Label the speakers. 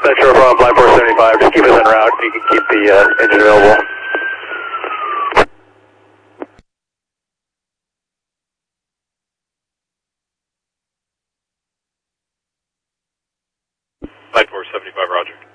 Speaker 1: Metro from Flight 475, just keep us en route. You can keep the engine available. Flight 475, roger.